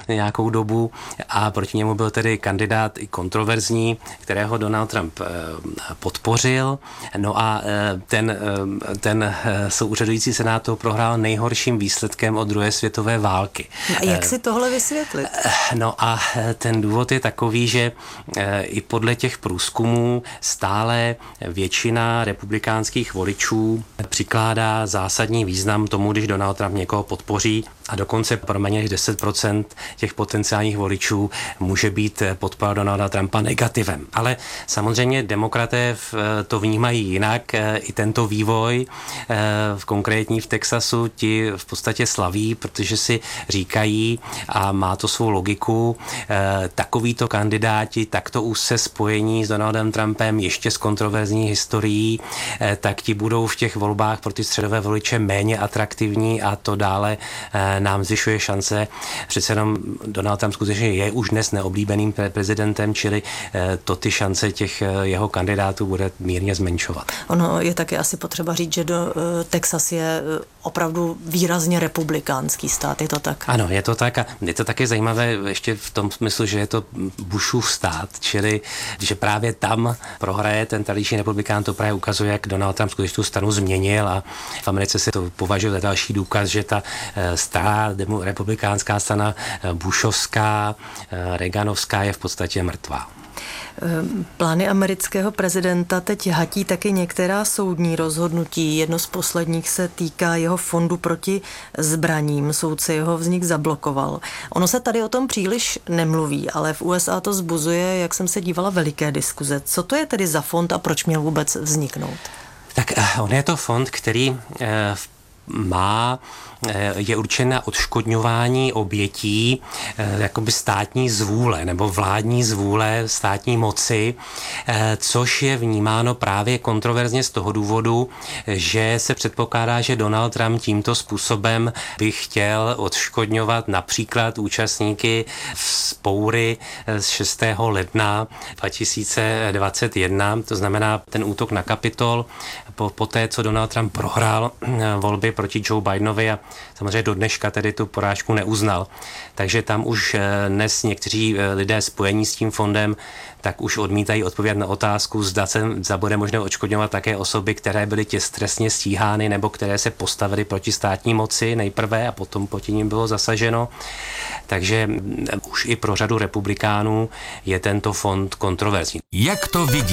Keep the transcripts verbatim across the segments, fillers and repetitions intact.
nějakou dobu a proti němu byl tedy kandidát i kontroverzní, kterého Donald Trump podpořil. No a ten, ten souúřadující senátor prohrál nejhorším výsledkem od druhé světové války. A jak si tohle vysvětlit? No a ten důvod je takový, že i podle těch průzkumů stále většina republikánských voličů přikládá zásadní význam tomu, když Donald Trump někoho podpoří a dokonce pro méně než deset procent těch potenciálních voličů může být podpora Donalda Trumpa negativem. Ale samozřejmě demokraté to vnímají jinak. I tento vývoj v konkrétní v Texasu ti v podstatě slaví, protože si říkají, a má to svou logiku, takovýto kandidáti, takto úzce spojení s Donaldem Trumpem, ještě s kontroverzní historií, tak ti budou v těch volbách pro ty středové voliče méně atraktivní a to dále nám zvyšuje šance. Přece jenom Donald Trump skutečně je už dnes neoblíbeným prezidentem, čili to ty šance těch jeho kandidátů bude mírně zmenšovat. Ono je taky asi potřeba říct, že do, Texas je opravdu výrazně republikánský stát, je to tak? Ano, je to tak a je to taky zajímavé ještě v tom smyslu, že je to Bushův stát, čili že právě tam prohraje ten tradiční republikán, to právě ukazuje, jak Donald Trump skutečně tu stranu změnil a v Americe se to považuje za další důkaz, že ta stará republikánská strana Bushovská, Reaganovská je v podstatě mrtvá. Plány amerického prezidenta teď hatí taky některá soudní rozhodnutí. Jedno z posledních se týká jeho fondu proti zbraním. Soudce jeho vznik zablokoval. Ono se tady o tom příliš nemluví, ale v U S A to vzbuzuje, jak jsem se dívala, veliké diskuze. Co to je tedy za fond a proč měl vůbec vzniknout? Tak on je to fond, který v má, je určen na odškodňování obětí jakoby státní zvůle nebo vládní zvůle státní moci, což je vnímáno právě kontroverzně z toho důvodu, že se předpokládá, že Donald Trump tímto způsobem by chtěl odškodňovat například účastníky vzpoury z šestého ledna dva tisíce dvacet jedna, to znamená ten útok na Kapitol po, po té, co Donald Trump prohrál volby proti Joe Bidenovi a samozřejmě do dneška tedy tu porážku neuznal. Takže tam už dnes někteří lidé spojení s tím fondem tak už odmítají odpovědět na otázku, zda se zda bude možné odškodňovat také osoby, které byly těs trestně stíhány nebo které se postavily proti státní moci nejprve a potom proti nim bylo zasaženo. Takže už i pro řadu republikánů je tento fond kontroverzní. Jak to vidí?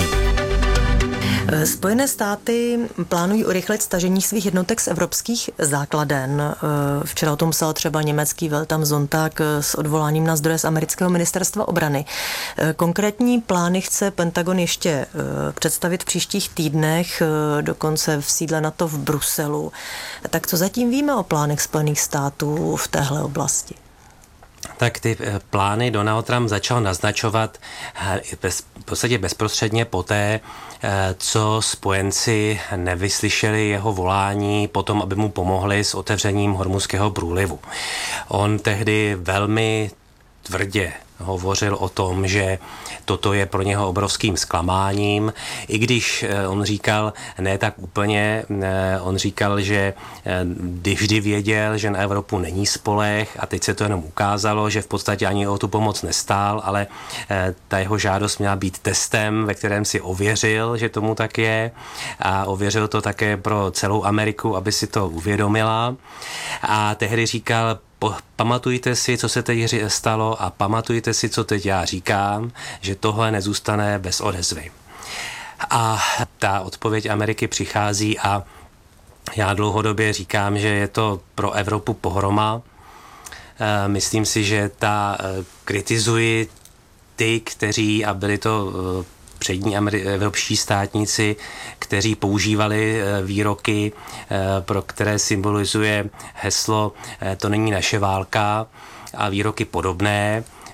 Spojené státy plánují urychlit stažení svých jednotek z evropských základen. Včera o tom psal třeba německý Welt am Sonntag s odvoláním na zdroje z amerického ministerstva obrany. Konkrétní plány chce Pentagon ještě představit v příštích týdnech, dokonce v sídle NATO v Bruselu. Tak co zatím víme o plánech Spojených států v téhle oblasti? Tak ty plány Donald Trump začal naznačovat bez, v podstatě bezprostředně poté, co spojenci nevyslyšeli jeho volání potom, aby mu pomohli s otevřením Hormuzského průlivu. On tehdy velmi tvrdě hovořil o tom, že toto je pro něho obrovským zklamáním, i když on říkal, ne tak úplně, on říkal, že vždy věděl, že na Evropu není spoleh a teď se to jenom ukázalo, že v podstatě ani o tu pomoc nestál, ale ta jeho žádost měla být testem, ve kterém si ověřil, že tomu tak je a ověřil to také pro celou Ameriku, aby si to uvědomila a tehdy říkal, pamatujte si, co se teď stalo a pamatujte si, co teď já říkám, že tohle nezůstane bez odezvy. A ta odpověď Ameriky přichází a já dlouhodobě říkám, že je to pro Evropu pohroma. Myslím si, že ta kritizuji ty, kteří, a byli to přední evropští státníci, kteří používali výroky, pro které symbolizuje heslo to není naše válka a výroky podobné,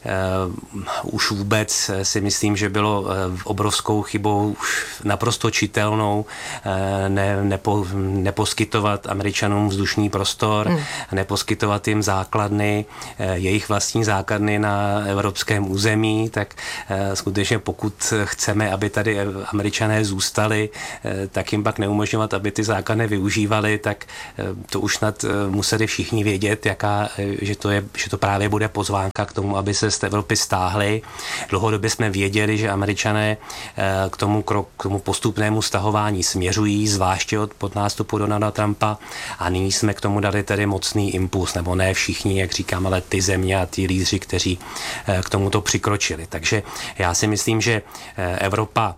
už vůbec si myslím, že bylo obrovskou chybou, už naprosto čitelnou, ne, nepo, neposkytovat Američanům vzdušný prostor, hmm. neposkytovat jim základny, jejich vlastní základny na evropském území, tak skutečně pokud chceme, aby tady Američané zůstali, tak jim pak neumožňovat, aby ty základny využívali, tak to už snad museli všichni vědět, jaká, že, to je, že to právě bude pozvánka k tomu, aby se z Evropy stáhli. Dlouhodobě jsme věděli, že Američané k tomu, krok, k tomu postupnému stahování směřují, zvláště od pod nástupu Donalda Trumpa, a nyní jsme k tomu dali tedy mocný impuls, nebo ne všichni, jak říkám, ale ty země a ty lídři, kteří k tomuto přikročili. Takže já si myslím, že Evropa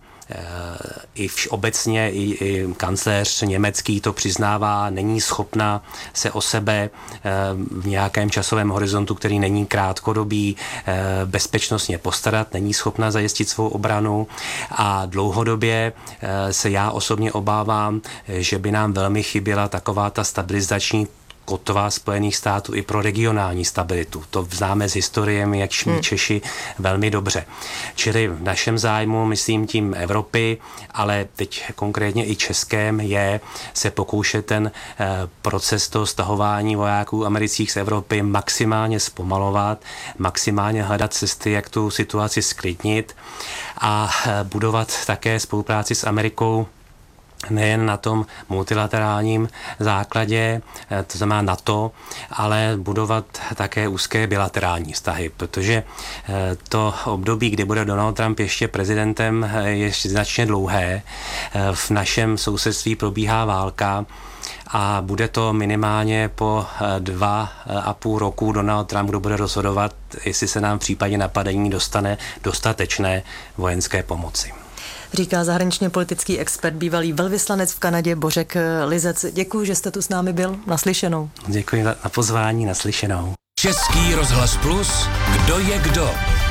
i vš, obecně i, i kancléř německý to přiznává, není schopna se o sebe v nějakém časovém horizontu, který není krátkodobý, bezpečnostně postarat, není schopna zajistit svou obranu a dlouhodobě se já osobně obávám, že by nám velmi chyběla taková ta stabilizační kotva Spojených států i pro regionální stabilitu. To známe z historie, jak šmí hmm. Češi velmi dobře. Čili v našem zájmu, myslím tím Evropy, ale teď konkrétně i českém, je se pokoušet ten eh, proces toho stahování vojáků amerických z Evropy maximálně zpomalovat, maximálně hledat cesty, jak tu situaci zklidnit a eh, budovat také spolupráci s Amerikou nejen na tom multilaterálním základě, to znamená NATO, ale budovat také úzké bilaterální vztahy, protože to období, kdy bude Donald Trump ještě prezidentem, je značně dlouhé. V našem sousedství probíhá válka a bude to minimálně po dva a půl roku Donald Trump, kdo bude rozhodovat, jestli se nám v případě napadení dostane dostatečné vojenské pomoci. Říká zahraničně politický expert, bývalý velvyslanec v Kanadě Bořek Lizec. Děkuji, že jste tu s námi byl. Naslyšenou. Děkuji za pozvání, naslyšenou. Český rozhlas Plus, kdo je kdo?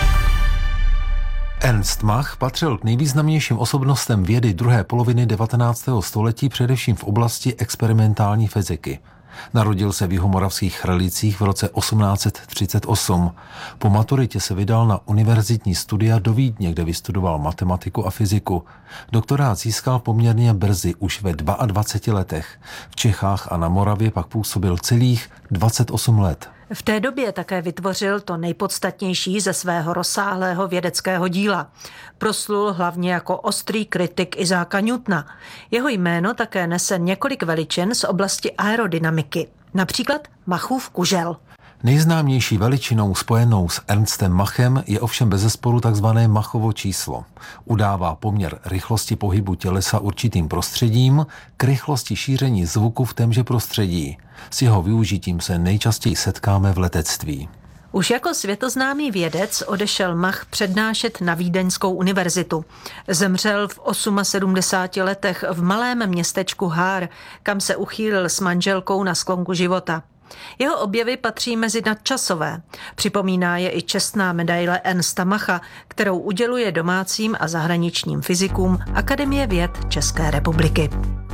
Ernst Mach patřil k nejvýznamnějším osobnostem vědy druhé poloviny devatenáctého století především v oblasti experimentální fyziky. Narodil se v jihomoravských Chralicích v roce osmnáct set třicet osm. Po maturitě se vydal na univerzitní studia do Vídně, kde vystudoval matematiku a fyziku. Doktorát získal poměrně brzy, už ve dvaceti dvou letech. V Čechách a na Moravě pak působil celých dvacet osm let. V té době také vytvořil to nejpodstatnější ze svého rozsáhlého vědeckého díla. Proslul hlavně jako ostrý kritik Isaaca Newtona. Jeho jméno také nese několik veličin z oblasti aerodynamiky. Například Machův kužel. Nejznámější veličinou spojenou s Ernstem Machem je ovšem bezesporu takzvané Machovo číslo. Udává poměr rychlosti pohybu tělesa určitým prostředím k rychlosti šíření zvuku v témže prostředí. S jeho využitím se nejčastěji setkáme v letectví. Už jako světoznámý vědec odešel Mach přednášet na Vídeňskou univerzitu. Zemřel v sedmdesáti osmi letech v malém městečku Haar, kam se uchýlil s manželkou na sklonku života. Jeho objevy patří mezi nadčasové. Připomíná je i čestná medaile Ernsta Macha, kterou uděluje domácím a zahraničním fyzikům Akademie věd České republiky.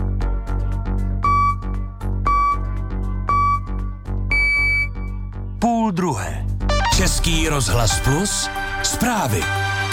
Půl druhé. Český rozhlas Plus. Zprávy.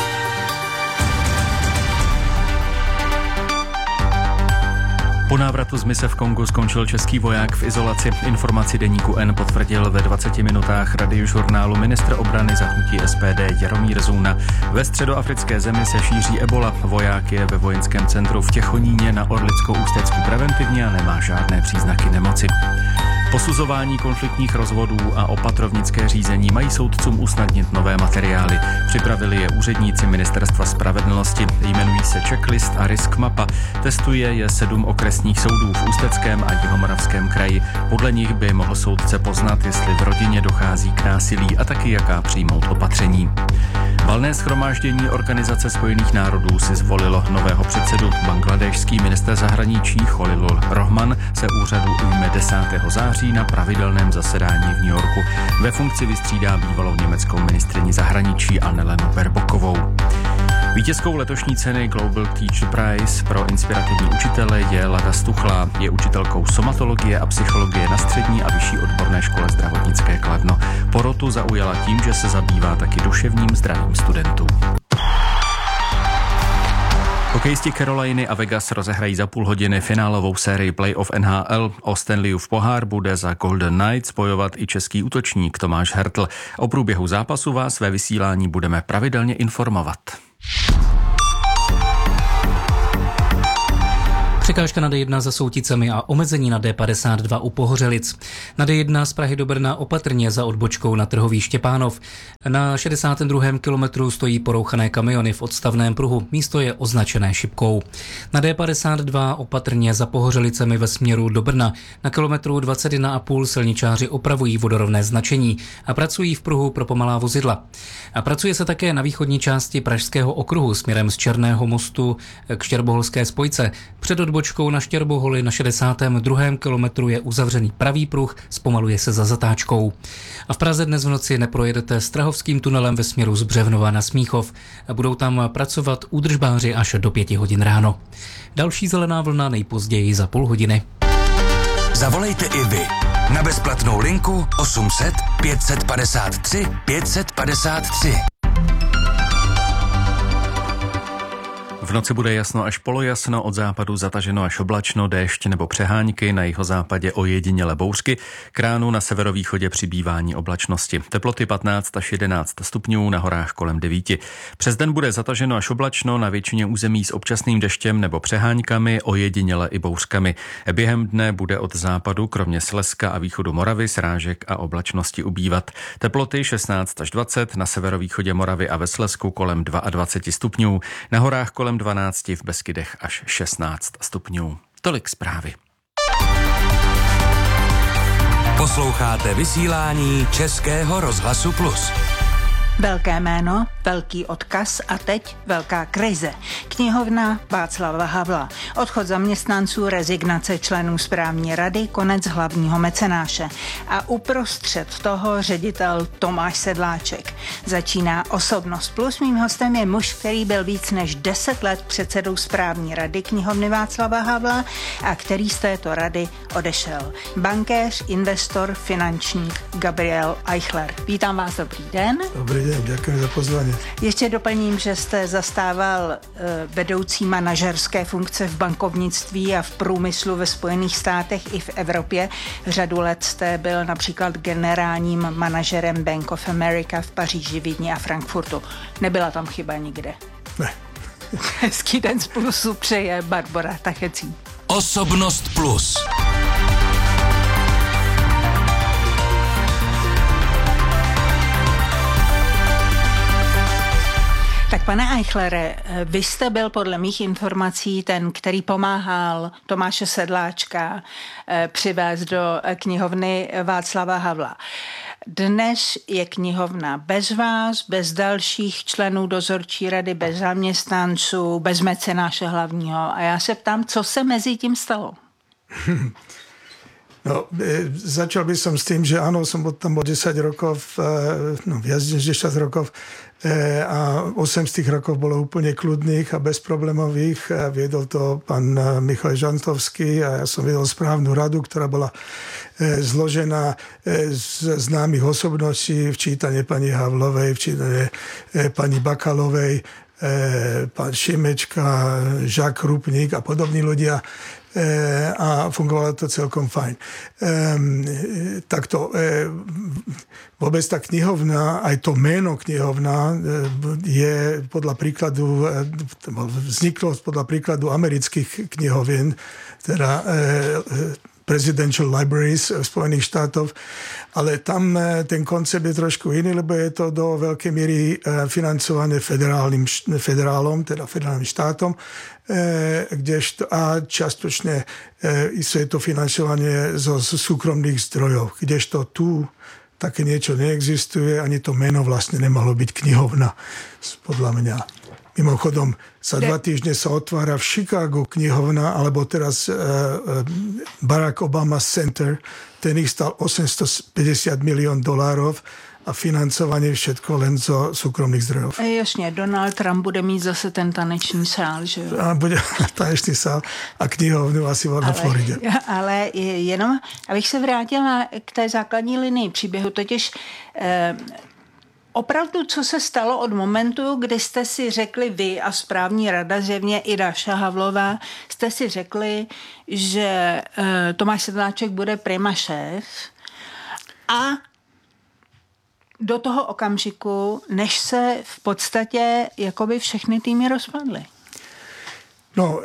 Po návratu z mise v Kongu skončil český voják v izolaci. Informaci deníku N potvrdil ve dvaceti minutách radiožurnálu ministr obrany za hnutí S P D Jaromír Zouna. Ve středoafrické zemi se šíří ebola. Voják je ve vojenském centru v Těchoníně na Orlickou Ústecku preventivně a nemá žádné příznaky nemoci. Posuzování konfliktních rozvodů a opatrovnické řízení mají soudcům usnadnit nové materiály. Připravili je úředníci Ministerstva spravedlnosti. Jmenují se Checklist a Risk Mapa. Testuje je sedm okresních soudů v Ústeckém a Jihomoravském kraji. Podle nich by mohl soudce poznat, jestli v rodině dochází k násilí a taky jaká přijmout opatření. Valné shromáždění Organizace spojených národů si zvolilo nového předsedu. Bangladéšský ministr zahraničí Khalilur Rahman se úřadu ujme desátého září na pravidelném zasedání v New Yorku. Ve funkci vystřídá bývalou německou ministryni zahraničí Annelenu Baerbockovou. Vítězkou letošní ceny Global Teacher Prize pro inspirativní učitele je Lada Stuchlá. Je učitelkou somatologie a psychologie na střední a vyšší odborné škole zdravotnické Kladno. Porotu zaujala tím, že se zabývá taky duševním zdravím studentů. Hokejisti Caroliny a Vegas rozehrají za půl hodiny finálovou sérii playoff N H L. O Stanleyův pohár bude za Golden Knights bojovat i český útočník Tomáš Hertl. O průběhu zápasu vás ve vysílání budeme pravidelně informovat. Překážka na D jedna za Souticemi a omezení na D padesát dva u Pohořelic. Na D jedna z Prahy do Brna opatrně za odbočkou na trhový Štěpánov. Na šedesátém druhém kilometru stojí porouchané kamiony v odstavném pruhu. Místo je označené šipkou. Na D padesát dva opatrně za Pohořelicemi ve směru do Brna. Na kilometru dvacet jedna a půl silničáři opravují vodorovné značení a pracují v pruhu pro pomalá vozidla. A pracuje se také na východní části Pražského okruhu směrem z Černého mostu k Štěrboholské spojce. Před odbočkou na Štěrboholi na šedesátém druhém kilometru je uzavřený pravý pruh, zpomaluje se za zatáčkou. A v Praze dnes v noci neprojedete Strahovským tunelem ve směru z Břevnova na Smíchov. Budou tam pracovat údržbáři až do pěti hodin ráno. Další zelená vlna nejpozději za půl hodiny. Zavolejte i vy na bezplatnou linku osm set pět set padesát tři pět set padesát tři. V noci bude jasno až polojasno, od západu zataženo až oblačno, déšť nebo přehánky, na jihozápadě ojediněle bouřky, k ránu na severovýchodě přibývání oblačnosti. Teploty patnáct až jedenáct stupňů, na horách kolem devět. Přes den bude zataženo až oblačno, na většině území s občasným deštěm nebo přeháňkami, ojediněle i bouřkami. Během dne bude od západu, kromě Slezska a východu Moravy, srážek a oblačnosti ubývat. Teploty šestnáct až dvacet, na severovýchodě Moravy a ve Slezsku kolem dvacet dva stupňů, na horách kolem dvanáct, v Beskydech až šestnáct stupňů. Tolik zprávy. Posloucháte vysílání Českého rozhlasu Plus. Velké jméno, velký odkaz a teď velká krize. Knihovna Václava Havla. Odchod zaměstnanců, rezignace členů správní rady, konec hlavního mecenáše. A uprostřed toho ředitel Tomáš Sedláček. Začíná Osobnost Plus. Mým hostem je muž, který byl víc než deset let předsedou správní rady knihovny Václava Havla a který z této rady odešel. Bankéř, investor, finančník Gabriel Eichler. Vítám vás, dobrý den. Dobrý den, děkuji za pozvání. Ještě doplním, že jste zastával vedoucí manažerské funkce v bankovnictví a v průmyslu ve Spojených státech i v Evropě. Řadu let jste byl například generálním manažerem Bank of America v Paříži, Vídni a Frankfurtu. Nebyla tam chyba nikde. Ne. Hezký den z Plusu přeje Barbora Tachecí. Osobnost Plus. Tak pane Eichlere, vy jste byl podle mých informací ten, který pomáhal Tomáše Sedláčka přivést do knihovny Václava Havla. Dnes je knihovna bez vás, bez dalších členů dozorčí rady, bez zaměstnanců, bez mecenáše hlavního. A já se ptám, co se mezi tím stalo? No, začal by som s tým, že áno, som bol tam o desať rokov, no viac než desať rokov a osem z tých rokov bolo úplne kľudných a bezproblémových. Viedol to pán Michal Žantovský a ja som viedol správnu radu, ktorá bola zložená z známych osobností, včítane pani Havlovej, včítane pani Bakalovej, pán Šimečka, Žák Krupník a podobní ľudia. A fungovalo to celkom fajn. E, takto e, vôbec tá knihovna, aj to meno knihovna je podľa príkladu, vzniklo podľa príkladu amerických knihovien, teda e, Presidential Libraries Spojených štátov, ale tam ten koncept je trošku iný, lebo je to do veľkej miery financované federálnym, federálom, teda federálnym štátom, kdežto a častočne je to financovanie zo súkromných zdrojov, kdežto tu také niečo neexistuje, ani to meno vlastne nemalo byť knihovna, podľa mňa. Mimochodom, za dva týždne sa otvára v Chicagu knihovna, alebo teraz Barack Obama Center, ten ich stal osemstopäťdesiat milión dolárov a financovanie všetko len zo súkromných zdrojov. E, jasně, Donald Trump bude mít zase ten taneční sál, že jo? A bude taneční sál a knihovnu asi na Floridě. Ale jenom, abych se vrátila k té základní linii příběhu, totiž eh, opravdu, co se stalo od momentu, kdy jste si řekli vy a správní rada, zjevně i Dáša Havlová, jste si řekli, že eh, Tomáš Sedláček bude prima šéf a do toho okamžiku, než se v podstatě jakoby všechny týmy rozpadly. No,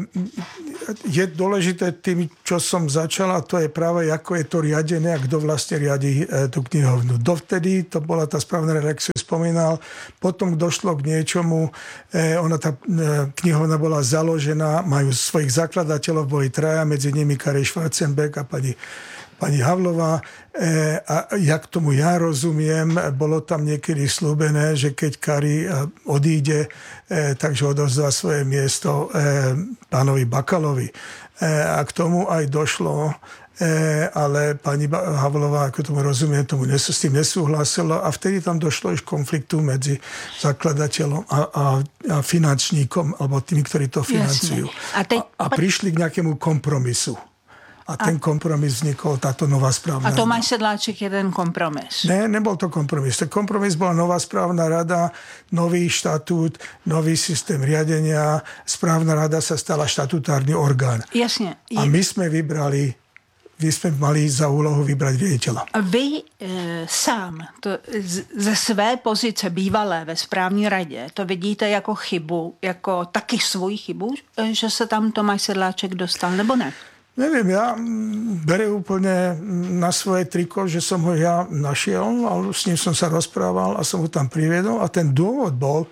je dôležité tým, čo som začal, a to je práve, ako je to riadené a kto vlastne riadi tú knihovnu. Dovtedy to bola tá správna rada, ako som spomínal, potom došlo k niečomu, ona tá knihovna bola založená, majú svojich zakladateľov, boli traja, medzi nimi Kari Schwarzenberg a pani pani Havlová, a jak tomu ja rozumiem, bolo tam niekedy slúbené, že keď Kari odíde, takže odovzdá svoje miesto pánovi Bakalovi. A k tomu aj došlo, ale pani Havlová, ako tomu rozumiem, tomu s tým nesúhlasila a vtedy tam došlo už konfliktu medzi zakladateľom a, a, a finančníkom, alebo tými, ktorí to financujú. A, te... a, a prišli k nejakému kompromisu. A ten kompromis vznikol, táto nová správna rada. A Tomáš Sedláček je ten kompromis? Ne, nebol to kompromis. Ten kompromis bola nová správna rada, nový štatút, nový systém riadenia. Správna rada sa stala štatutárny orgán. Jasne. A my sme vybrali, my sme mali za úlohu vybrať riaditeľa. A vy e, sám to, z, ze své pozice bývalé ve správní radě to vidíte jako chybu, jako taky svoji chybu, že se tam Tomáš Sedláček dostal, nebo ne? Neviem, ja berem úplne na svoje triko, že som ho ja našiel, ale s ním som sa rozprával a som ho tam priviedol. A ten dôvod bol,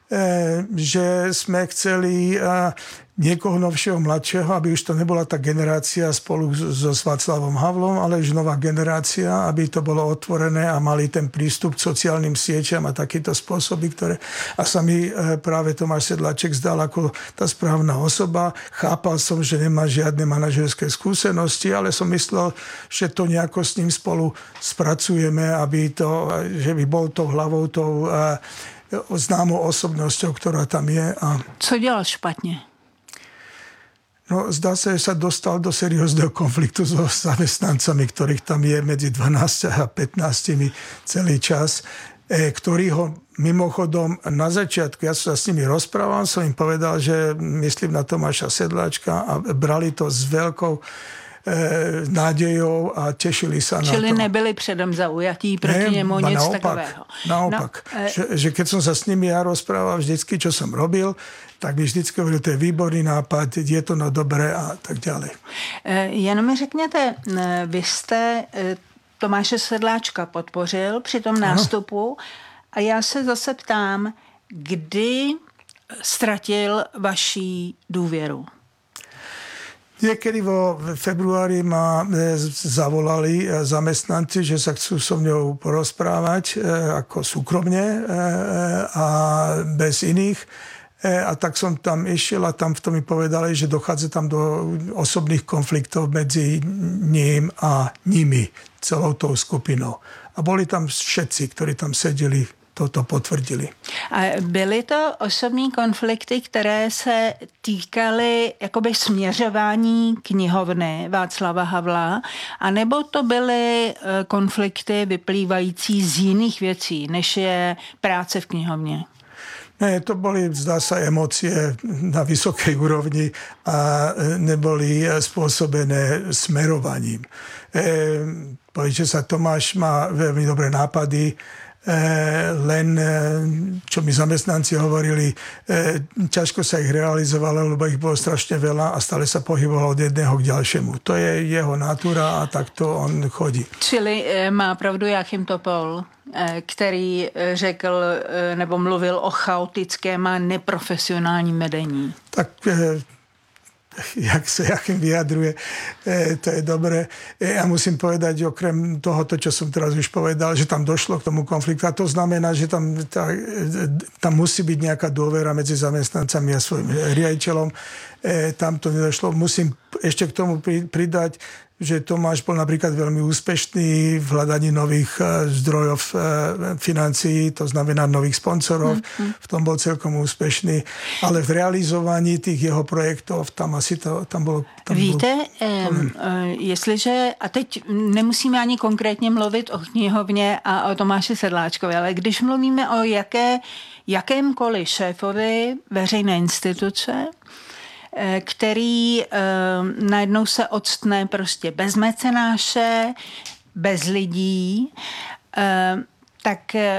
že sme chceli niekoho novšieho, mladšieho, aby už to nebola tá generácia spolu so Václavom Havlom, ale už nová generácia, aby to bolo otvorené a mali ten prístup k sociálnym sieťam a takýto spôsoby, ktoré... A sa mi práve Tomáš Sedláček zdal ako tá správna osoba. Chápal som, že nemá žiadne manažerské skúsenosti, ale som myslel, že to nejako s ním spolu spracujeme, aby to, že by bol tou hlavou, tou známou osobnosťou, ktorá tam je. A... Co dělal špatně? No, zdá sa, že sa dostal do seriózneho konfliktu so zamestnancami, ktorých tam je medzi dvanásť a pätnásť celý čas, e, ktorý ho mimochodom na začiatku, ja som sa s nimi rozprával, som im povedal, že myslím na Tomáša Sedláčka a brali to s veľkou e, nádejou a tešili sa Čili na to. Čili nebyli předem zaujatí proti ne, němu nic naopak, takového. Naopak, no, e... že, že keď som sa s nimi ja rozprával vždycky, čo som robil, tak mi vždycky hovoril, to je výborný nápad, je to no dobré a tak ďalej. Jenom mi řekněte, vy jste Tomáše Sedláčka podpořil při tom nástupu a já se zase ptám, kdy ztratil vaši důvěru? Niekedy vo februári ma zavolali zamestnanci, že sa chcú so mňou porozprávať ako súkromne a bez iných. A tak som tam išiel a tam v tom mi povedali, že dochádza tam do osobných konfliktov medzi ním a nimi, celou tou skupinou. A boli tam všetci, ktorí tam sedeli, toto potvrdili. A byly to osobní konflikty, které se týkaly jakoby směřování knihovny Václava Havla, anebo to byly konflikty vyplývající z jiných věcí, než je práce v knihovně? Ne, to boli, zdá sa, emócie na vysokej úrovni a neboli spôsobené smerovaním. E, Poďte sa, Tomáš má veľmi dobré nápady, len, čo mi zamestnanci hovorili, ťažko sa ich realizovalo, lebo ich bolo strašne veľa a stále sa pohyboval od jedného k ďalšiemu. To je jeho natúra a takto on chodí. Čili má pravdu Jáchym Topol, který řekl nebo mluvil o chaotickém a neprofesionálním vedení. Tak jak sa Jáchym vyjadruje, to je dobré. Ja musím povedať, okrem tohoto, čo som teraz už povedal, že tam došlo k tomu konfliktu. A to znamená, že tam, tá, tam musí byť nejaká dôvera medzi zamestnancami a svojim riaditeľom. Tam to nedošlo. Musím ešte k tomu pridať, že Tomáš bol napríklad veľmi úspešný v hľadaní nových zdrojov financií, to znamená nových sponsorov, mm-hmm. v tom bol celkom úspešný, ale v realizovaní tých jeho projektov tam asi to, tam bolo... Tam Víte, bol, eh, jestliže, a teď nemusíme ani konkrétně mluvit o knihovně a o Tomáši Sedláčkovi, ale když mluvíme o jaké, jakémkoliv šéfovi veřejné instituce, který e, najednou se odstne prostě bez mecenáše, bez lidí, e, tak e,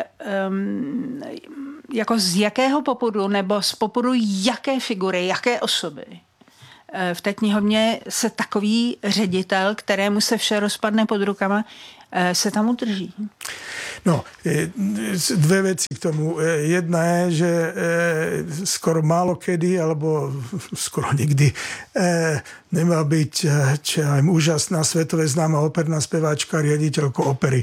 jako z jakého popudu nebo z popudu jaké figury, jaké osoby e, v té knihovně se takový ředitel, kterému se vše rozpadne pod rukama, e, se tam udrží? No, dve veci k tomu. Jedna je, že skoro málo kedy, alebo skoro nikdy nemá byť čo aj úžasná svetové známa operná speváčka, riaditeľko opery.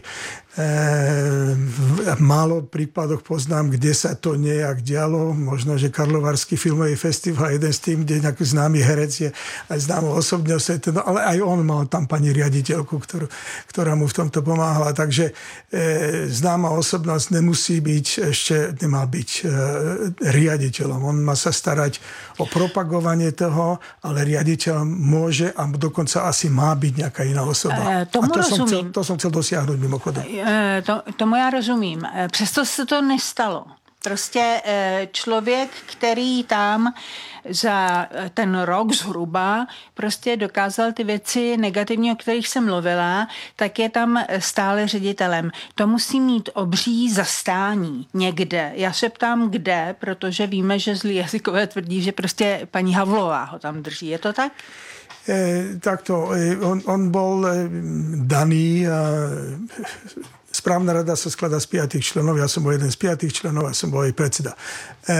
V málo prípadoch poznám, kde sa to nejak dialo. Možno, že Karlovarský filmový festival, jeden z tým, kde nejaký známy herec je aj známou osobnosť, ale aj on mal tam pani riaditeľku, ktorú, ktorá mu v tomto pomáhala. Takže známa osobnosť nemusí byť, ešte nemá byť riaditeľom. On má sa starať o propagovanie toho, ale riaditeľ môže a dokonca asi má byť nejaká iná osoba. E, tomu a to som, chcel, rozumím. to som chcel dosiahnuť mimochodem. E, to, tomu já rozumím. E, přesto se to nestalo. Prostě e, člověk, který tam za ten rok zhruba prostě dokázal ty věci negativní, o kterých jsem mluvila, tak je tam stále ředitelem. To musí mít obří zastání někde. Já se ptám, kde, protože víme, že zlí jazykové tvrdí, že prostě paní Havlová ho tam drží. Je to tak? E, takto, on, on bol daný, správna rada sa skladá z piatich členov, ja som bol jeden z piatich členov a som bol aj predseda. E,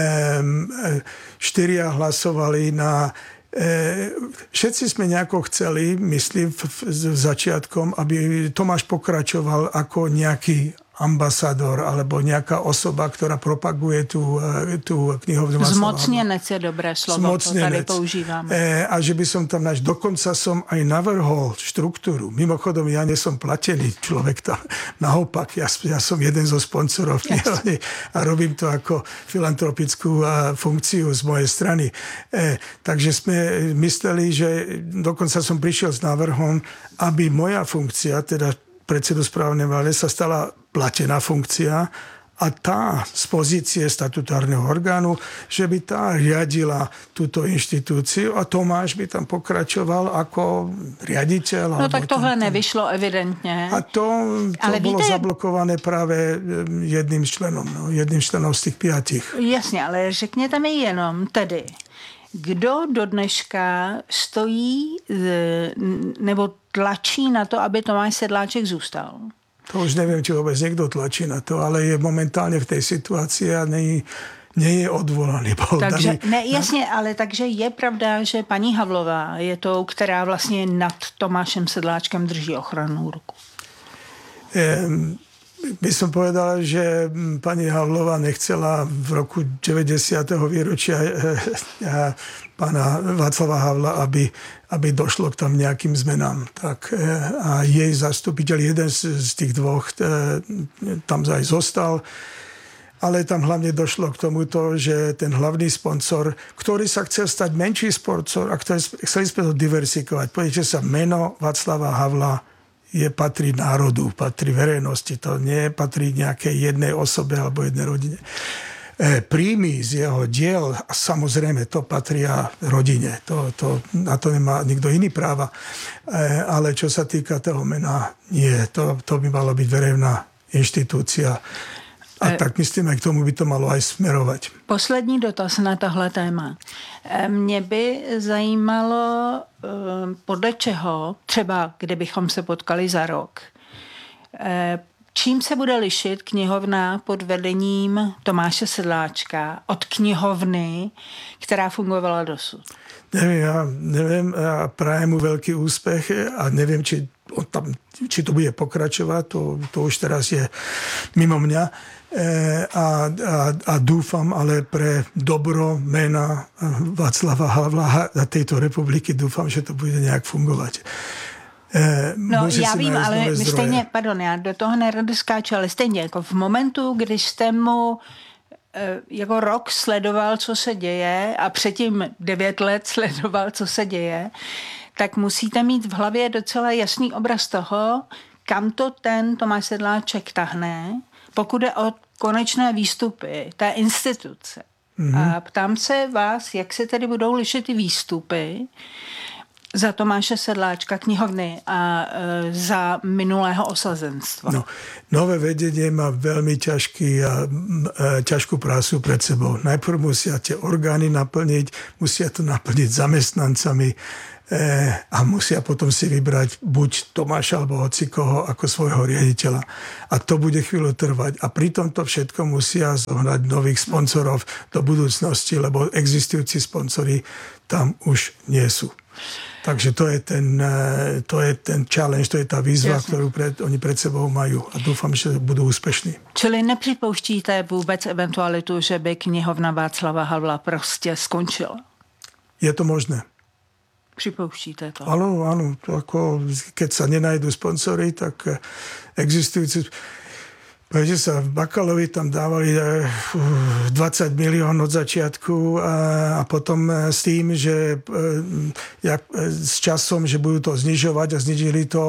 štyria hlasovali na... E, všetci sme nejako chceli, myslím, v, v, v začiatkom, aby Tomáš pokračoval ako nejaký ambasador alebo nejaká osoba, ktorá propaguje tú, tú knihovňu. Zmocnenec je dobré slovo, to tady používáme. E, a že by som tam naš, dokonca som aj navrhol štruktúru. Mimochodom, ja nie som platený človek tam. Naopak, ja, ja som jeden zo sponsorov knihovny a robím to ako filantropickú funkciu z mojej strany. E, takže sme mysleli, že dokonca som prišiel s návrhom, aby moja funkcia, teda predsedu správnej rady, sa stala platená funkcia a tá z pozície statutárneho orgánu, že by tá riadila túto inštitúciu a Tomáš by tam pokračoval ako riaditeľ. No tak tohle tam nevyšlo evidentně. A to, to ale bolo víte, zablokované práve jedným členom, no, jedným členom z tých piatich. Jasně, ale řekněte mi jenom tedy, kdo do dneška stojí nebo tlačí na to, aby Tomáš Sedláček zůstal? To už neviem, či vôbec niekto tlačí na to, ale je momentálne v tej situácii a nie, nie je odvolaný. Bol takže, daný, ne, jasně, ale takže je pravda, že paní Havlová je tou, která vlastně nad Tomášem Sedláčkem drží ochrannou ruku. Um, by som povedal, že pani Havlová nechcela v roku deväťdesiateho výročia pána Václava Havla, aby, aby došlo k tam nejakým zmenám. Tak, a jej zastupiteľ, jeden z, z tých dvoch, tam aj zostal. Ale tam hlavne došlo k tomuto, že ten hlavný sponsor, ktorý sa chcel stať menší sponsor a ktorý, chceli sme to diversifikovať. Poviete sa, meno Václava Havla je patrí národu, patrí verejnosti. To nie patrí nejakej jednej osobe alebo jednej rodine. E, príjmy z jeho diel, a samozrejme, to patria rodine. To, to, na to nemá nikto iný práva. E, ale čo sa týka toho mena, nie. To, to by malo byť verejná inštitúcia. A e, tak myslím, aj k tomu by to malo aj smerovať. Poslední dotaz na tohle téma. Mě by zajímalo, podle čeho, třeba kdybychom se potkali za rok, čím se bude lišit knihovna pod vedením Tomáše Sedláčka od knihovny, která fungovala dosud? Neviem, ja neviem, ja prajem mu veľký úspech a neviem, či, tam, či to bude pokračovať, to, to už teraz je mimo mňa. A, a, a dúfam, ale pre dobro mena Václava Havla a tejto republiky dúfam, že to bude nejak fungovať. No já vím, ale my stejně, pardon, já do toho nerado skáču, ale stejně jako v momentu, když jste mu jako rok sledoval, co se děje a předtím devět let sledoval, co se děje, tak musíte mít v hlavě docela jasný obraz toho, kam to ten Tomáš Sedláček tahne, pokud je o konečné výstupy té instituce. Mm-hmm. A ptám se vás, jak se tedy budou lišit ty výstupy za Tomáše Sedláčka, knihovny a e, za minulého osazenstva. No, nové vedenie má veľmi ťažký a e, ťažkú prácu pred sebou. Najprv musia tie orgány naplniť, musia to naplniť zamestnancami e, a musia potom si vybrať buď Tomáša alebo hocikoho ako svojho riaditeľa. A to bude chvíľu trvať. A pri tomto všetko musia zohnať nových sponzorov do budúcnosti, lebo existujúci sponzori tam už nie sú. Takže to je ten, to je ten challenge, to je tá výzva, Jasne. ktorú pred, oni pred sebou majú a dúfam, že budú úspešní. Čili nepřipouštíte vůbec eventualitu, že by knihovna Václava Havla prostě skončila? Je to možné. Připouštíte to? Áno, áno. To ako, keď sa nenajdu sponsory, tak existujúci... Poďte sa, v Bakalovi tam dávali dvadsať milión od začiatku a, a potom s tým, že jak, s časom, že budú to znižovať a znižili to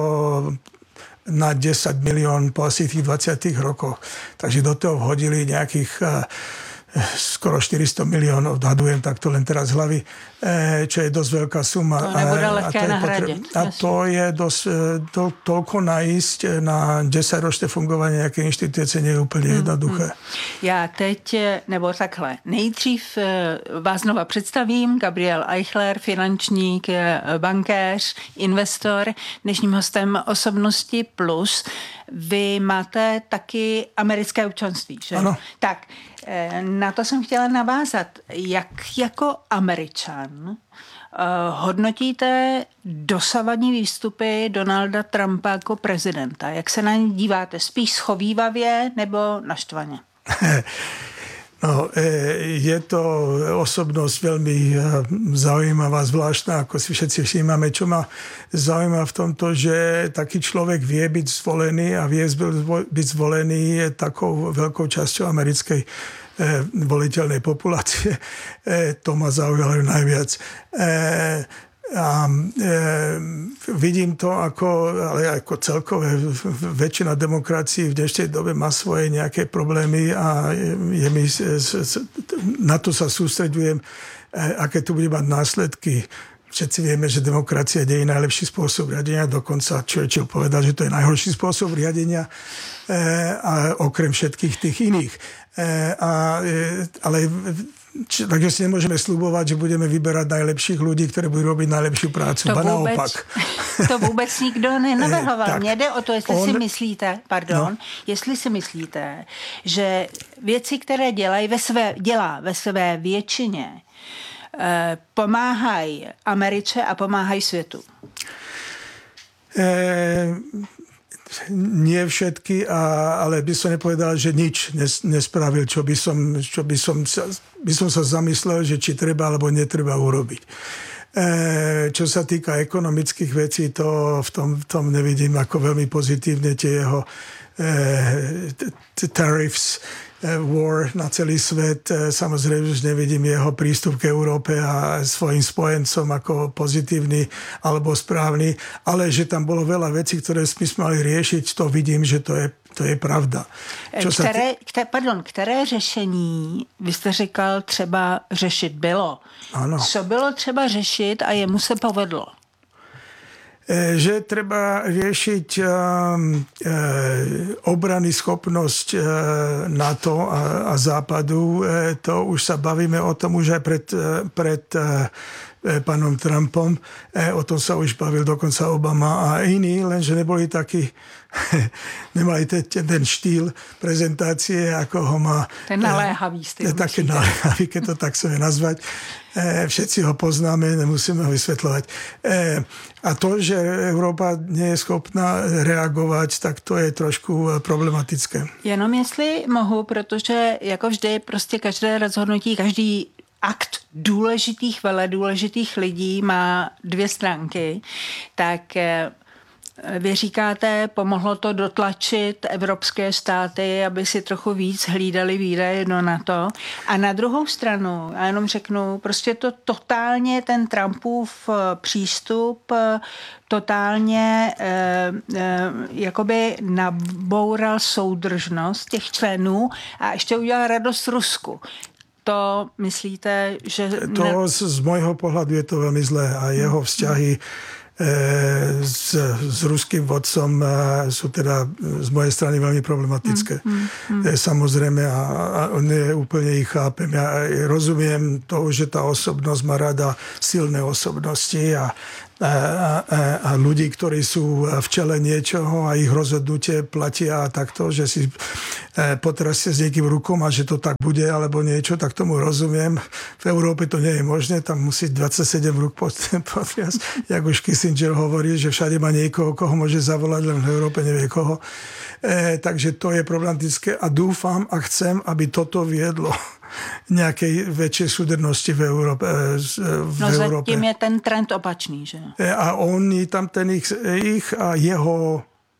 na desať milión po asi tých dvadsiatich rokoch. Takže do toho vhodili nejakých skoro štyristo miliónov, odhadujem takto len teraz z hlavy, čo je dosť veľká suma. To nebude lehké nahradiť. A to je dosť, to, toľko najísť na desaťročné fungovanie nejaké inštitúcie nie je úplne jednoduché. Hmm, hmm. Já teď, nebo takhle, nejdřív vás znova představím, Gabriel Eichler, finančník, bankéř, investor, dnešním hostem Osobnosti Plus. Vy máte taky americké občanství, že? Ano. Tak, na to jsem chtěla navázat. Jak jako Američan uh, hodnotíte dosavadní výstupy Donalda Trumpa jako prezidenta? Jak se na ně díváte? Spíš schovívavě nebo naštvaně? No, je to osobnosť veľmi zaujímavá, zvláštna, ako si všetci všímame. Čo ma zaujíma v tomto, že taký človek vie byť zvolený a vie byť zvolený takou veľkou časťou americkej voliteľnej populácie. To ma zaujalo najviac. A e, vidím to ako, ale ako celkové väčšina demokracií v dnešnej dobe má svoje nejaké problémy a je mi, na to sa sústreďujem, aké tu bude mať následky. Všetci vieme, že demokracia nie je najlepší spôsob riadenia, dokonca Churchill povedal, že to je najhorší spôsob riadenia, a okrem všetkých tých iných. A, ale Či, takže si nemôžeme slubovať, že budeme vyberať najlepších ľudí, ktorí budú robiť najlepšiu prácu. To ba vůbec, naopak. To vůbec nikdo nenavrhoval. Mně jde o to, jestli on, si myslíte, pardon, no. jestli si myslíte, že věci, které dělají ve své, dělá ve své většině, eh, pomáhají Americe a pomáhají světu. Eh, Nie všetky, a, ale by som nepovedal, že nič nes, nespravil, čo by som, čo by som, sa, by som sa zamyslel, že či treba alebo netreba urobiť. E, čo sa týka ekonomických vecí, to v tom, v tom nevidím ako veľmi pozitívne tie jeho e, tariffs, war na celý svet. Samozrejme, že nevidím jeho prístup k Európe a svojim spojencom ako pozitívny alebo správny, ale že tam bolo veľa vecí, ktoré sme mali riešiť, to vidím, že to je, to je pravda. Čo které, t... které, pardon, které řešení, vy jste říkal, třeba řešit bylo? Ano. Co bylo třeba řešit a jemu se povedlo? Že treba riešiť obrany schopnosť NATO a, a Západu. To už sa bavíme o tom už aj pred, pred pánom Trumpom. O tom sa už bavil dokonca Obama a iní, lenže neboli takí, nemali ten, ten štýl prezentácie, ako ho má... Ten naléhavý styl. Také naléhavý, keď to tak chceme nazvať. Všetci ho poznáme, nemusíme ho vysvetľovať. A to, že Európa nie je schopná reagovat, tak to je trošku problematické. Jenom jestli mohu, protože jako vždy prostě každé rozhodnutí, každý akt důležitých, vele důležitých lidí má dvě stránky, tak Vy říkáte, pomohlo to dotlačit evropské státy, aby si trochu víc hlídali výdaje do NATO. A na druhou stranu, já jenom řeknu, prostě to totálně ten Trumpův přístup totálně eh, eh, jakoby naboural soudržnost těch členů a ještě udělal radost Rusku. To myslíte, že... To z, z môjho pohľadu je to veľmi zlé a jeho vzťahy s, s ruským vodcom sú teda z mojej strany veľmi problematické. Mm, mm, mm. Samozrejme, a, a ne úplne ich chápem. Ja rozumiem toho, že tá osobnosť má rada silné osobnosti a A, a, a ľudí, ktorí sú v čele niečoho a ich rozhodnutie platia takto, že si potrasie s niekým rukom a že to tak bude alebo niečo, tak tomu rozumiem. V Európe to nie je možné, tam musí dvadsaťsedem rúk potriasť. Jak už Kissinger hovorí, že všade má niekoho, koho môže zavolať, len v Európe nevie koho. E, takže to je problematické a dúfam a chcem, aby toto viedlo nejakej väčšej súdrnosti v Európe. V no Európe. Zatím je ten trend opačný, že? A oni tam ten ich, ich a jeho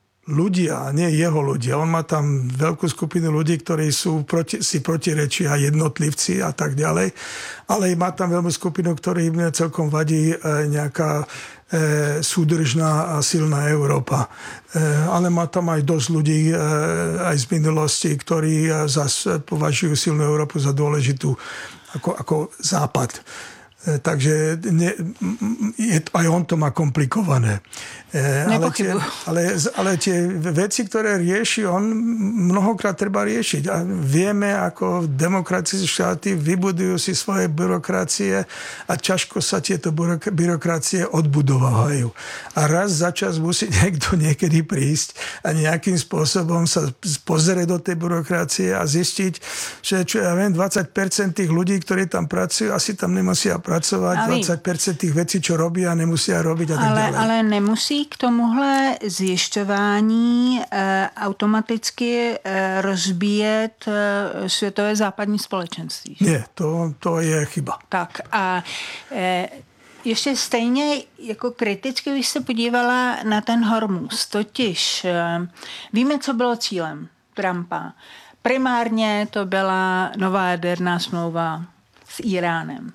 ľudia, nie jeho ľudia. On má tam veľkú skupinu ľudí, ktorí sú proti, si protirečia, jednotlivci a tak ďalej. Ale má tam veľkú skupinu, ktorým celkom vadí nejaká e, súdržná a silná Európa. E, ale má tam aj dosť ľudí e, aj z minulosti, ktorí zase považujú silnú Európu za dôležitú ako, ako Západ. E, takže ne, je, aj on to má komplikované. E, ale, tie, ale, ale tie veci, ktoré rieši, on mnohokrát treba riešiť. A vieme, ako demokratické štáty vybudujú si svoje byrokracie a ťažko sa tieto byrokracie odbudovajú. A raz za čas musí niekto niekedy prísť a nejakým spôsobom sa pozrieť do tej byrokracie a zistiť, že čo ja viem, dvadsať percent tých ľudí, ktorí tam pracujú, asi tam nemusia pracovať, ale dvadsať percent tých vecí, čo robia, nemusia robiť a tak ale, ďalej. Ale nemusí k tomuhle zjišťování e, automaticky e, rozbíjet e, světové západní společenství. Nie, to, to je chyba. Tak a e, ještě stejně jako kriticky bych se podívala na ten Hormuz. Totiž e, víme, co bylo cílem Trumpa. Primárně to byla nová jaderná smlouva s Iránem.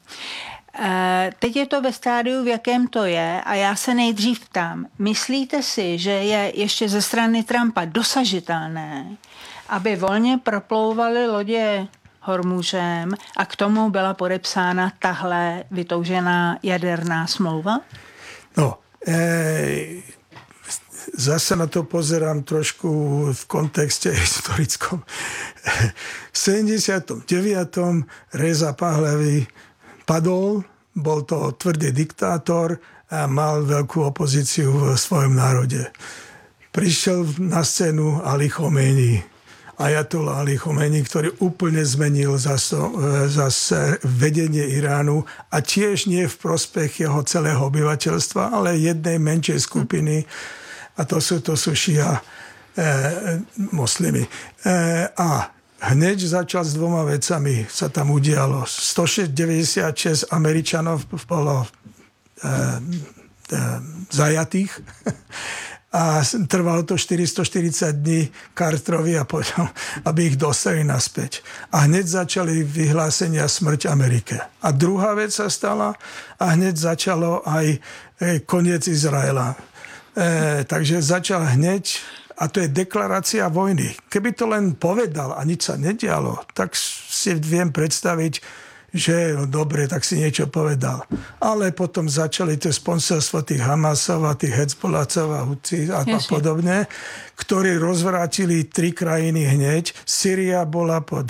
Teď je to ve stádiu, v jakém to je a já se nejdřív ptám, myslíte si, že je ještě ze strany Trumpa dosažitelné, aby volně proplouvaly lodě Hormuzem a k tomu byla podepsána tahle vytoužená jaderná smlouva? No, e, zase na to pozerám trošku v kontexte historickom. V sedemdesiatom deviatom Reza Pahlavi padol, bol to tvrdý diktátor a mal veľkú opozíciu v svojom národe. Prišiel na scénu Ali Khomeini, Ajatollah Ali Khomeini, ktorý úplne zmenil zase, zase vedenie Iránu a tiež nie v prospech jeho celého obyvateľstva, ale jednej menšej skupiny a to sú, to sú šia e, moslimy. E, a hneď začal s dvoma vecami, sa tam udialo. stodeväťdesiatšesť Američanov bolo e, e, zajatých a trvalo to štyristoštyridsať dní Carterovi a povedal, aby ich dostali naspäť. A hneď začali vyhlásenia smrť Amerike. A druhá vec sa stala a hneď začalo aj e, koniec Izraela. E, takže začal hneď. A to je deklarácia vojny. Keby to len povedal a nič sa nedialo, tak si viem predstaviť, že no dobre, tak si niečo povedal. Ale potom začali to sponsorstvo tých Hamasov a tých Hezbollahcov a Hutí a podobne, ktorí rozvrátili tri krajiny hneď. Syria bola pod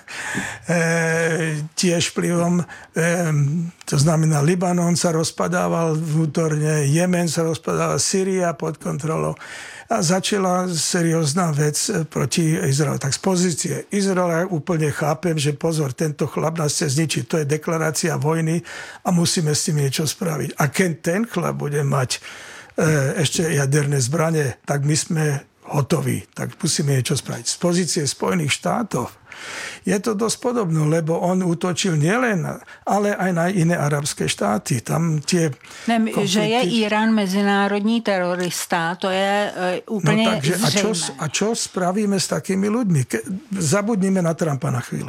e, tiež vplyvom, e, to znamená Libanon sa rozpadával vnútorne, Jemen sa rozpadával, Syria pod kontrolou. A začala seriózna vec proti Izraelu. Tak z pozície Izraela úplne chápem, že pozor, tento chlap nás chce zničiť. To je deklarácia vojny a musíme s tým niečo spraviť. A keď ten chlap bude mať e, ešte jaderné zbranie, tak my sme hotový, tak musíme niečo spraviť. Z pozície Spojených štátov je to dosť podobné, lebo on útočil nielen, ale aj na iné arabské štáty. Tam tie ne, konflikty... Že je Irán mezinárodní terorista, to je uh, úplne no, takže, zřejmé. A čo, a čo spravíme s takými ľuďmi? Ke, zabudnime na Trumpa na chvíľu.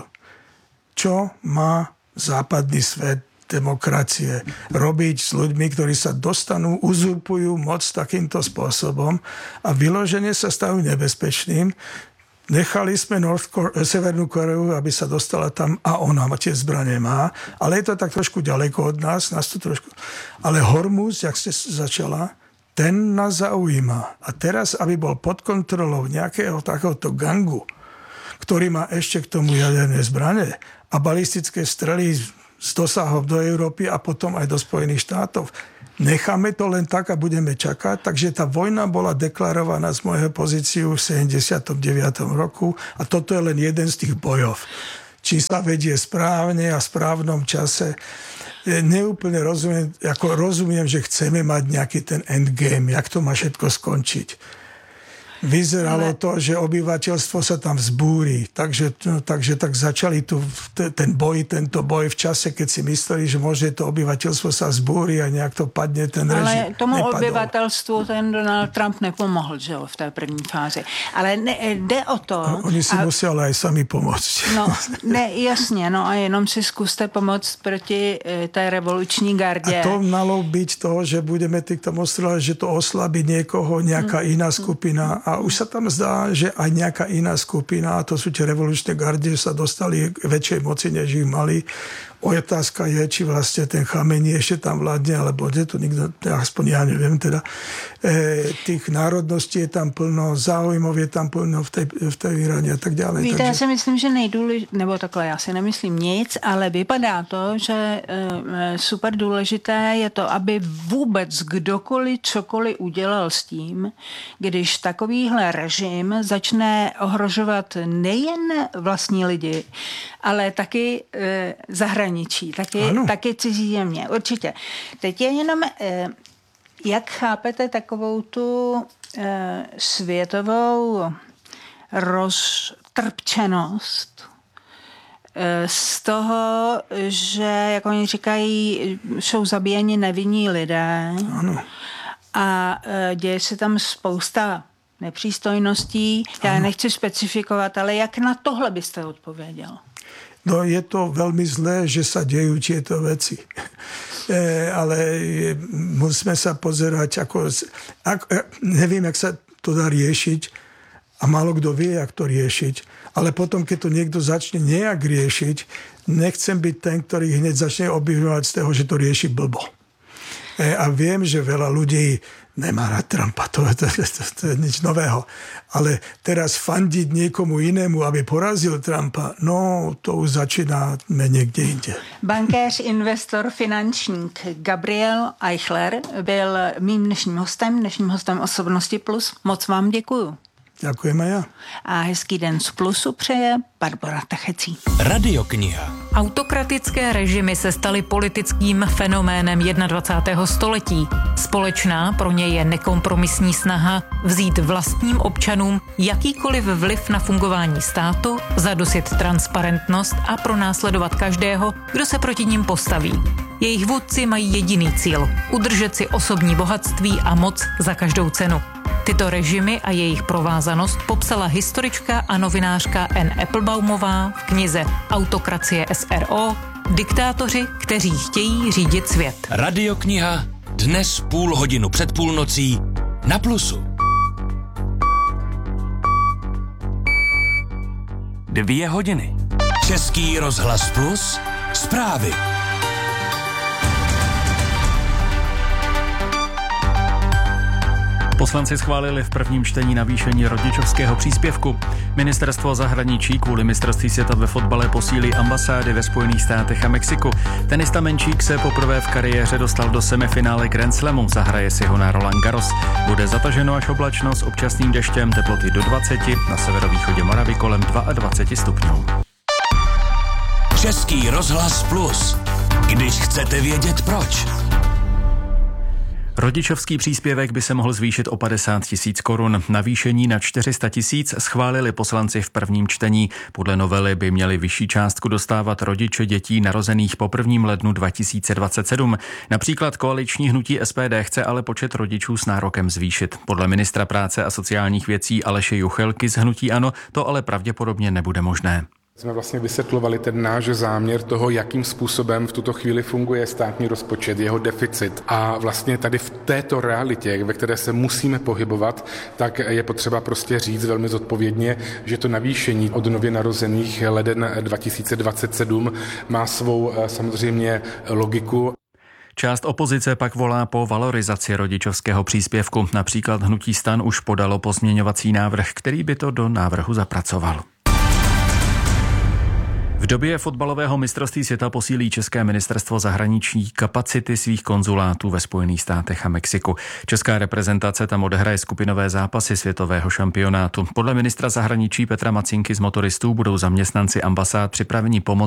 Čo má západný svet, demokracie robiť s ľuďmi, ktorí sa dostanú, uzurpujú moc takýmto spôsobom a vyložene sa stavujú nebezpečným. Nechali sme North Core, Severnú Koreu, aby sa dostala tam a ona tie zbrane má, ale je to tak trošku ďaleko od nás, nás to trošku... Ale Hormuz, jak ste začala, ten nás zaujíma. A teraz, aby bol pod kontrolou nejakého takéhoto gangu, ktorý má ešte k tomu jaderné zbrane a balistické strely z dosahov do Európy a potom aj do Spojených štátov. Necháme to len tak a budeme čakať. Takže tá vojna bola deklarovaná z mojej pozíciu v sedemdesiatom deviatom roku a toto je len jeden z tých bojov. Či sa vedie správne a v správnom čase. Neúplne rozumiem, ako rozumiem, že chceme mať nejaký ten endgame, jak to má všetko skončiť. Vyzeralo to, že obyvateľstvo sa tam vzbúri. Takže, no, takže tak začali tu ten boj, tento boj v čase, keď si mysleli, že môže to obyvateľstvo sa vzbúri a nejak to padne ten režim. Ale tomu nepadol. obyvatelstvu ten Donald Trump nepomohl, že jo, v té první fázi. Ale ne, jde o to... No, oni si a... museli aj sami pomôcť. No, ne, jasně, no a jenom si zkuste pomoct proti e, té revoluční gardě. A to malo byť to, že budeme tých tomu strelať, že to oslabí niekoho, nejaká mm. iná skupina. A už sa tam zdá, že aj nejaká iná skupina, a to sú tie revolučné gardy, sa dostali k väčšej moci, než ich mali. Otázka je, či vlastne ten Chameni ešte tam vládne, alebo nie, to nikto, aspoň ja neviem teda. E, tých národností je tam plno, záujmov je tam plno v tej, v tej Iráne a tak ďalej. Víte, takže... já si myslím, že nejdůležitější, nebo takhle, já si nemyslím nic, ale vypadá to, že e, super důležité je to, aby vůbec kdokoliv cokoliv udělal s tím, když takovýhle režim začne ohrožovat nejen vlastní lidi, ale taky e, zahraničí, taky, taky cizí země. Určitě. Teď je jenom, e, jak chápete takovou tu e, světovou roztrpčenost e, z toho, že, jak oni říkají, jsou zabíjeni nevinní lidé. Ano. A e, děje se tam spousta nepřístojností. Já ano. nechci specifikovat, ale jak na tohle byste odpověděl? No je to veľmi zlé, že sa dejú tieto veci. E, ale musíme sa pozerať, ako, ako, neviem, jak sa to dá riešiť a málo kto vie, jak to riešiť. Ale potom, keď to niekto začne nejak riešiť, nechcem byť ten, ktorý hneď začne obviňovať z toho, že to rieši blbo. E, a viem, že veľa ľudí nemá rád Trumpa, to, to, to, to, to je nič nového. Ale teraz fandiť niekomu inému, aby porazil Trumpa, no to už začínáme niekde inde. Bankéř, investor, finančník Gabriel Eichler byl mým dnešním hostem, dnešním hostem Osobnosti Plus. Moc vám děkuju. Ďakujem aj ja. A hezký den z Plusu přeje Barbora Tachecí. Radiokniha. Autokratické režimy se staly politickým fenoménem dvacátého prvního století. Společná pro ně je nekompromisní snaha vzít vlastním občanům jakýkoliv vliv na fungování státu, zadusit transparentnost a pronásledovat každého, kdo se proti nim postaví. Jejich vůdci mají jediný cíl – udržet si osobní bohatství a moc za každou cenu. Tyto režimy a jejich provázanost popsala historička a novinářka Anne Applebaumová v knize Autokracie S R O – Diktátoři, kteří chtějí řídit svět. Radiokniha dnes půl hodinu před půlnocí na Plusu. Dvě hodiny. Český rozhlas Plus. Zprávy. Poslanci schválili v prvním čtení navýšení rodičovského příspěvku. Ministerstvo zahraničí kvůli mistrovství světa ve fotbale posílí ambasády ve Spojených státech a Mexiku. Tenista Menčík se poprvé v kariéře dostal do semifinále Grand Slamu, zahraje si ho na Roland Garros. Bude zataženo až oblačno s občasným deštěm, teploty do dvaceti, na severovýchodě Moravy kolem dvacet dva stupňů. Český rozhlas Plus. Když chcete vědět proč. Rodičovský příspěvek by se mohl zvýšit o padesát tisíc korun. Navýšení na čtyři sta tisíc schválili poslanci v prvním čtení. Podle novely by měli vyšší částku dostávat rodiče dětí narozených po prvním lednu dva tisíce dvacet sedm. Například koaliční hnutí S P D chce ale počet rodičů s nárokem zvýšit. Podle ministra práce a sociálních věcí Aleše Juchelky z hnutí ANO to ale pravděpodobně nebude možné. Jsme vlastně vysvětlovali ten náš záměr toho, jakým způsobem v tuto chvíli funguje státní rozpočet, jeho deficit. A vlastně tady v této realitě, ve které se musíme pohybovat, tak je potřeba prostě říct velmi zodpovědně, že to navýšení od nově narozených leden dva tisíce dvacet sedm má svou samozřejmě logiku. Část opozice pak volá po valorizaci rodičovského příspěvku. Například hnutí STAN už podalo pozměňovací návrh, který by to do návrhu zapracoval. V době fotbalového mistrovství světa posílí České ministerstvo zahraničí kapacity svých konzulátů ve Spojených státech a Mexiku. Česká reprezentace tam odehraje skupinové zápasy světového šampionátu. Podle ministra zahraničí Petra Macinky z motoristů budou zaměstnanci ambasád připraveni pomoct